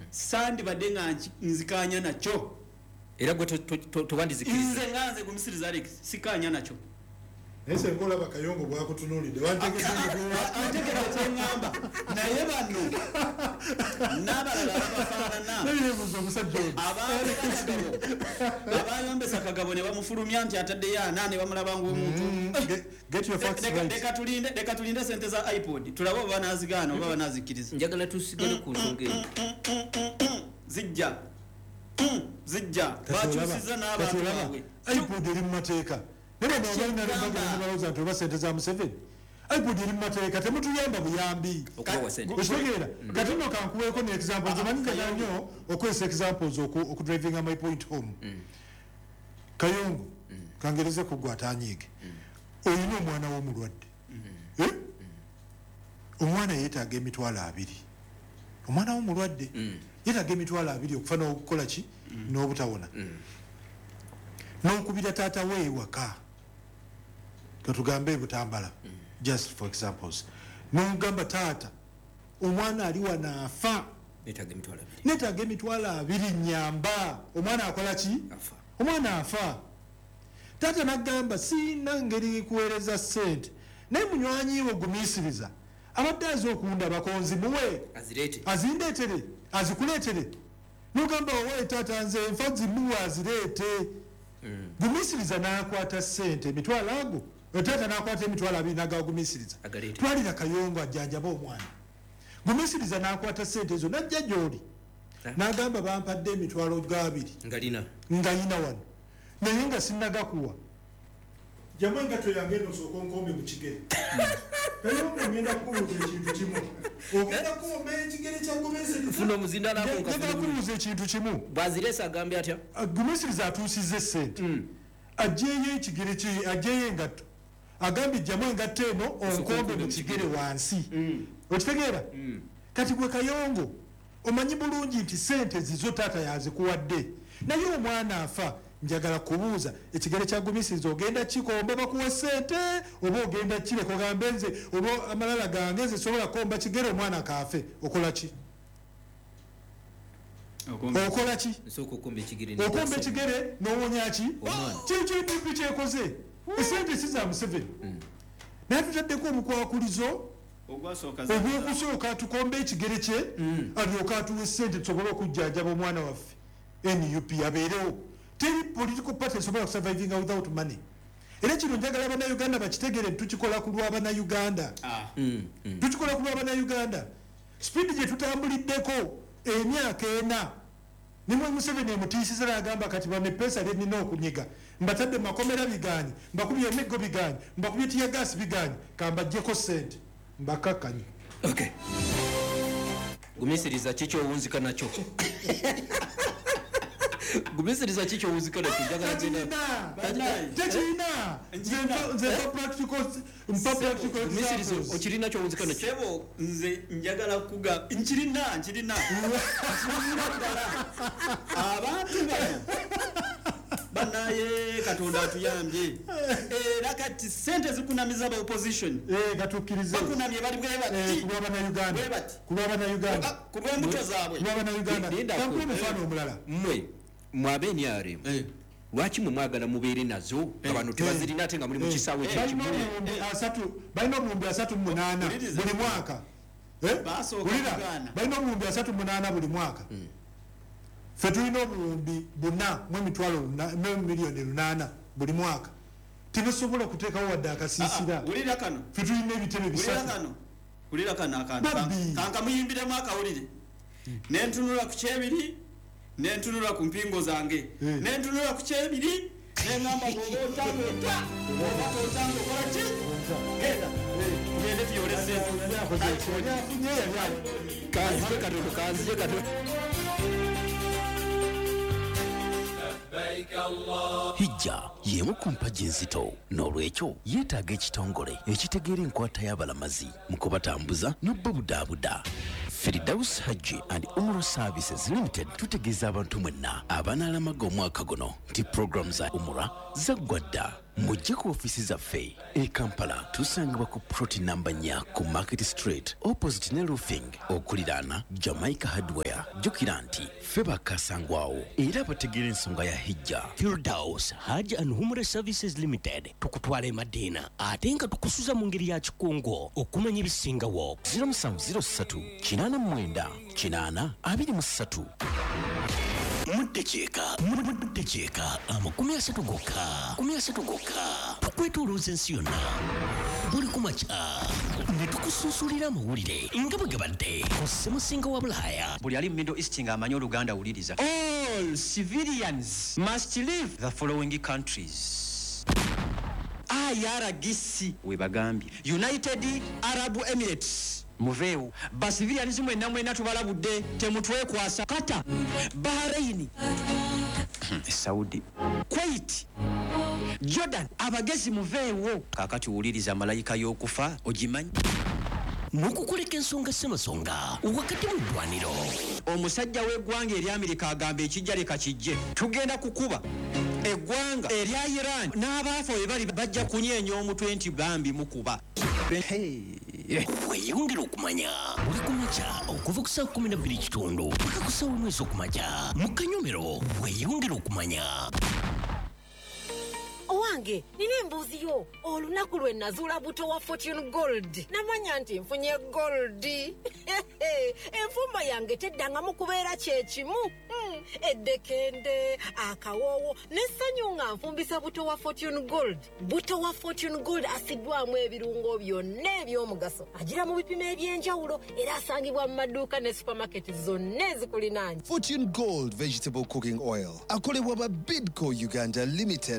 sandi badde nga nzikanya nakyo era gwe towandizikiriza nze nganze gumisiriza Alex sikanya nakyo ese ngola bakayongo bwakutunulide wantegese ngamba naye bano n'abalala abafaanana n'ebibuuzo omusajja ono abayombesa Kagabo ne bamufulumya nti ataddeyo ana ne bamulaba ng'omuntu get your facts right leka tulinde sente za iPod tulabe oba banazigaana oba banazikiriza njagala tusigale ku nsonga eyo zijja bakyusiza n'abantu baabwe iPod eri mu mateeka nebe n'abalina balowooza nti oba sente za Museveni iPod eri mu mateeka temutuyamba buyambi okitegeera kati nno kankuweeko ne examples omanyiganya nnyo okwesa examples okudrivinga my point home Kayongo kangereze kugwa atanyiige oyina omwana w'omulwadde omwana yeetaaga emitwalo 2 omwana w'omulwadde yeetaaga emitwalo 2 okufa n'okukola ki n'obutawona n'okubira taata we ewaka katugambe Butambala just for examples n'ogamba taata omwana ali wanaafa neetaaga emitwalo 2 nyamba omwana akola ki omwana afa taata n'agamba sina ngeri kuweereza ssente naye munywanyiwe gumiisiriza abadde aza okunda bakonzi muwe azindeetere azikuleetere n'ogamba owe taata nze enfa zimuwe azireete gumiisiriza n'akwata ssente emitwalo ago taata n'akwata emitwalo 2 n'agawa gumiisiriza twalira Kayongo ajjanjaba omwana gumiisiriza n'akwata ssente ezo n'ajja gy'oli n'agamba bampadde emitwalo 2 nga yina wano naye nga sinnagakuwa jamu engato yange eno sooka onkombe mu kigere Kayongo ngenda kubuuza ekintu kimu ogenda kuwomba ekigere kya gumiisiriza ekintu kimu bwaziresa agambe atya gumiisiriza atuusizza essente ajjeeyo ekigere kye ajjeeyo engatto agambye jjamu engatto eno onkombe mu kigere wansi okitegeera kati gwe Kayongo omanyi bulungi nti ssente zizo taata yazikuwadde naye omwana afa njagala kubuuza ekigere kya gumiisiriza ogenda kikomba bakuwa ssente oba ogenda kireko gambe nze oba amalala gange nze sobola komba kigere omwana kaafe okola ki okola ki okomba ekigere n'owonya ki kyekyo kyekoze essente si za Museveni naye tutaddeko omukwakulizo ogwokusooka tukomba ekigere kye alyoka atuwa essente tusobole okujjanjaba omwana waffe NUP abeerewo teri political party esobola kusurvivinga without money era kino njagala abannayuganda bakitegere tukikola ku lw'abannayuganda tukikola ku lw'abannayuganda speed gye tutambuliddeko emyaka 4 nimwe Museveni emutiisiza n'agamba kati bame pesa lyenina okunyiga mbatadde makomera biganyi mbakubye emiggo biganyi mbakubye tiyagasi biganyi kambajjeko ssente mbakakkanyi gumiisiriza kiki owunzika nakyo gumiisiriza kiki owunzika nakyo njagala tekirina nze gumiisiriza okirina kyowunzika nakyo sebo nze njagala kuga nkirina abantu bano banaye Katonda atuyambye era kati sente zikunamiza ba opposition gatukkirize bakunamye bali bwe bati kulw'abannayuganda kulw'embuto zaabwe kankuwa mufano omulala mwabenyare lwaki mwe mwagala mubeere nazo abantu tebazirina ate nga muli mu kisaawe balina omuwumbi 38 buli mwaka balina omuwumbi 38 buli mwaka ffe tulina obuwumbi 4,800,000 buli mwaka tebasobola okuteekawo wadde akasiisira ffe tulina ebitebe 3 ulira kano akantu kankamuyimbiremu akawulire nentunula ku kyebiri nentunula ku mpingo zange nentunula ku kyebiri nengamba bw'oba otanga okola ki genda tugende tuyolese kanzije katono hijja yemu ku mpagi enzito n'olwekyo yeetaaga ekitongole ekitegeera enkwata y'abalamazi mu kubatambuza n'obbabudaabuda Firdaus Haji and Umrah Services Limited tutegeeza abantu mwenna abanaalamaga omwaka guno nti program za Umrah zaggwadda. Mujje ku ofisi zaffe e Kampala tusangibwa ku ploti namba 4 ku Market Street opposite ne roofing okuliraana Jamaica Hardware. Jjukira nti ffe bakasangwawo era bategeera ensonga ya hijja. Firdaus Haji and Umrah Services Limited tukutwala Madina ate nga tukusuza mu ngeri ya kikungo okumanya ebisingawo. 0703 89 823 Muddecheka amakumi asatu gokka tukwetolooza ensi yonna buli kumakya ne tukususulira amawulire nga bwe gabadde ku ssemusinga wa Bulaaya. Buli ali mu Middle East ng'amanyi Oluganda awuliriza. All civilians must leave the following countries. IRGC we bagambye United Arab Emirates muveewo basivilians mwena tubalabudde temutwekwasa. Qatar, Bahrain, Saudi, Kuwait, Jordan abagezi muveewo. Kakati wuliriza malayika y'okufa ogimanyi n'okukoleka ensonga ssemasonga wakati mu ddwaniro. Omusajja w'eggwanga eri Amerika agamba ekijja leka kijje. Tugenda kukuba eggwanga erya Iran n'abaafa we bali bajja kunyeenya omutwe nti bambi mukuba. Weeyongera okumanya buli kumakya okuva ku saa 12:00 paka ku saa 1 ez'okumakya mu Kanyomero. Weeyongera okumanya. Owange nina embuuzi yo. Olunaku lwe nazuula buto wa Fortune Gold namanya nti nfunye gold. Enfumba yange teddangamu kubeera kyekimu. Eddekende akawoowo n'essanyu nga nfumbisa buto wa Fortune Gold. Buto wa Fortune Gold asiddwamu ebirungo byonna eby'omugaso. Agira mu bipimo eby'enjawulo era asangibwa mu maduuka ne supermarket zonna ezikulinaanye. Fortune Gold Vegetable Cooking Oil akolebwa ba Bidco Uganda Limited.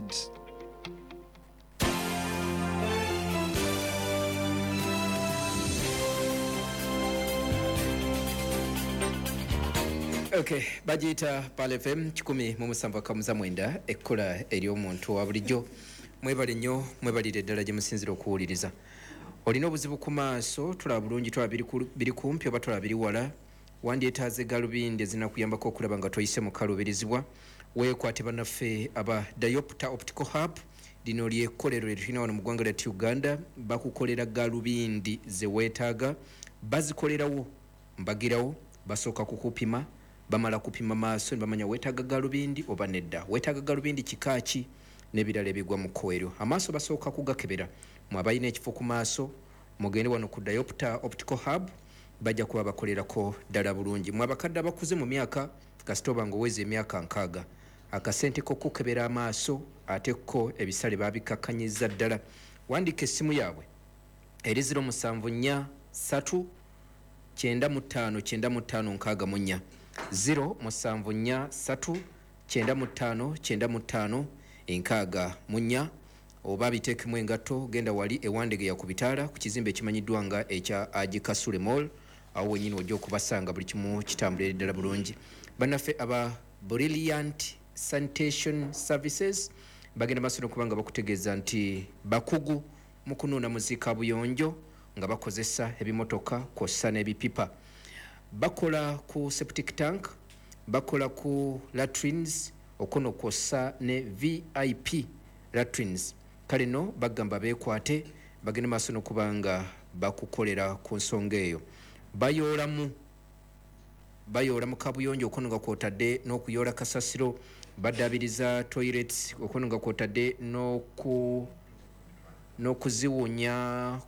Okay, bagiyita Pal FM 107.9 ekkola eri omuntu wa bulijjo. Mwebale nnyo, mwebalire ddala gye musinzira okuwuliriza. Olina obuzibu ku maaso, tulaba bulungi, tulaba biri kumpi oba tulaba biri wala. Wandyetaaze galubindi ezinakuyambako okulaba nga toyise mu kaluubirizibwa. Weekwate bannaffe aba Diopter Optical Hub. Lino lyekkolero erina wano mu ggwanga lyattu Uganda. Bakukolera galubindi ze weetaaga. Bazikolerawo, mbagirawo, basooka kukupima. Bamala kupima maaso ne bamanya weetaaga galubindi oba nedda. Weetaaga galubindi kikaaki n'ebirala ebigwa mu kkoero. Amaaso basooka kugakebera. Mwabalina ekifo ku maaso mugende wano ku Diopter Optical Hub bajja kuba bakolerako ddala bulungi. Mwabakadde abakuze mu myaka kasitoba ng'oweza emyaka 6 akasente k'okukebera amaaso ate ko ebisale babikakkanyiza ddala. Wandika essimu yaabwe eri 074 3 95 95 64 074 3 95 95 64 oba biteekemu engato genda wali ewandege yakubitaala ku kizimbe ekimanyiddwa nga ekya Aji Kasule Mall awo wenyini ojja okubasanga buli kimu kitambulira ddala bulungi. Bannaffe aba Brilliant Sanitation Services bagenda maaso n'okubanga bakutegeeza nti bakugu mu kunuuna muzika buyonjo nga bakozesa ebimotoka kw'ossa n'ebipipa. Bakola ku septic tank, bakola ku latrines okono kw'ossa ne VIP latrines. Kale no bagamba beekwate bagenda maaso n'okubanga bakukolera ku nsonga eyo. Bayoola mu kabuyonjo okono nga kwotadde n'okuyoola kasasiro. Baddaabiriza toilets okono nga kwotadde n'okuziwunya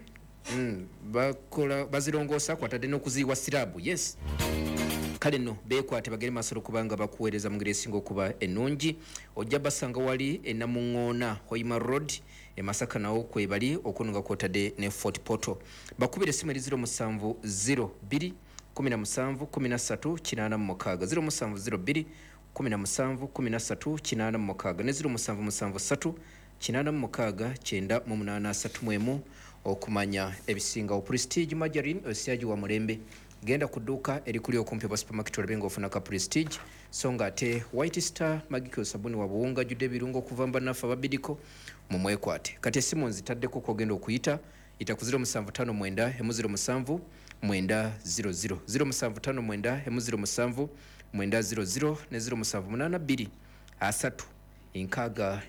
bazirongoosa kwatadde n'okuziiwa sirabu. Yes, kale no beekwate bagende maaso okubanga bakuweereza mu ngeri esinga okuba ennungi. Ojja basanga wali enamuŋŋoona Hoima Road Masaka nawo kwebali okono nga kwotadde ne Fort Portal. Bakubira essimu eri 070 02 17 13 86 070 02 17 13 86 ne 077 3 86 okumanya ebisinga. Prestige Margarine osiyaji wa mulembe genda ku dduuka erikuli okumpi oba supermarket olabenga ofuna ka Prestige songa ate White Star magiko sabuni wa buwunga judde birungo okuva mbanafa babidiko mumwekwate. Kati essimu nzitaddeko kogenda okuyita ita ku 075 mwenda 07 mwenda 00 075 M07 mwenda 00 ne 0782 asatu inkaaga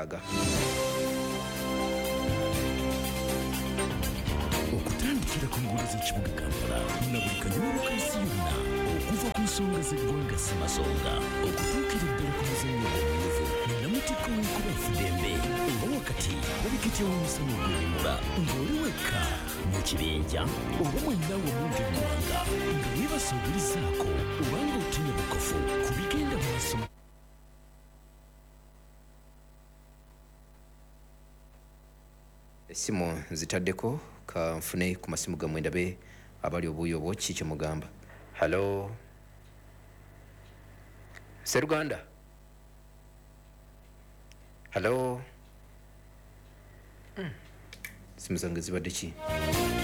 okutandikira ku nguudo z'ekibuga Kampala na buli kanyulo k'ensi yonna okuva ku nsonga z'eggwanga ssemasonga okutuukira ddala ku muzannyo omuyuvu namutiko w'enkuba Fudembe oba wakati walikitya w'omusomo gw'ebimula ng'oli wekka mu kibinja oba mwenna wamu ng'eggwanga nga weebase obulizaako obanga otemye bukofu ku bigenda maaso. Esimu zitaddeko kanfune ku masimu gamwe ndabe abali obuyo obwo kiki mugamba. Hello Seruganda. Hello simu zange zibadde ki?